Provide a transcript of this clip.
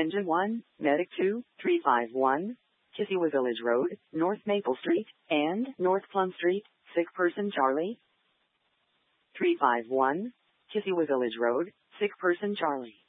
Engine 1, Medic 2, 351, Kisseway Village Road, North Maple Street, and North Plum Street, sick person Charlie. 351, Kisseway Village Road, sick person Charlie.